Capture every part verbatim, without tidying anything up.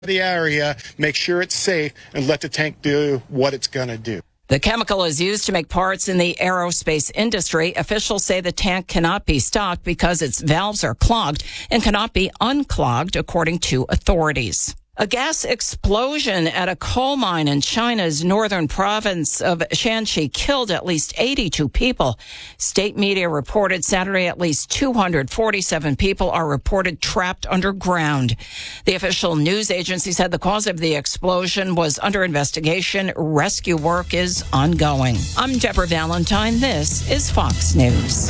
the area, make sure it's safe, and let the tank do what it's going to do. The chemical is used to make parts in the aerospace industry. Officials say the tank cannot be stocked because its valves are clogged and cannot be unclogged, according to authorities. A gas explosion at a coal mine in China's northern province of Shanxi killed at least eighty-two people. State media reported Saturday at least two hundred forty-seven people are reported trapped underground. The official news agency said the cause of the explosion was under investigation. Rescue work is ongoing. I'm Deborah Valentine. This is Fox News.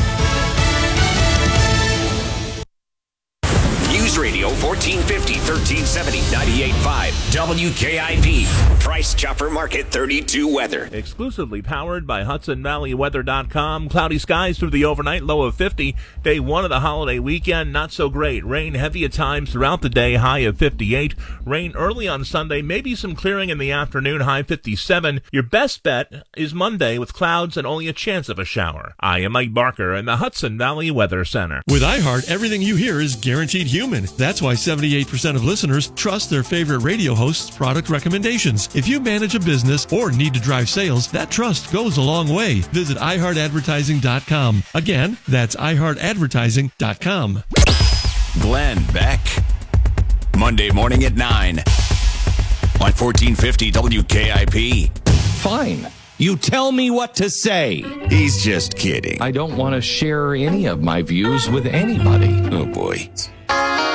News Radio fourteen fifty, thirteen seventy, ninety-eight point five, W K I P. Price Chopper Market thirty-two weather. Exclusively powered by Hudson Valley Weather dot com. Cloudy skies through the overnight, low of fifty. Day one of the holiday weekend, not so great. Rain heavy at times throughout the day, high of fifty-eight. Rain early on Sunday, maybe some clearing in the afternoon, high fifty-seven. Your best bet is Monday with clouds and only a chance of a shower. I am Mike Barker in the Hudson Valley Weather Center. With iHeart, everything you hear is guaranteed human. That's why seventy-eight percent of listeners trust their favorite radio host's product recommendations. If you manage a business or need to drive sales, that trust goes a long way. Visit i heart advertising dot com. Again, that's i heart advertising dot com. Glenn Beck. Monday morning at nine on fourteen fifty W K I P. Fine. You tell me what to say. He's just kidding. I don't want to share any of my views with anybody. Oh, boy.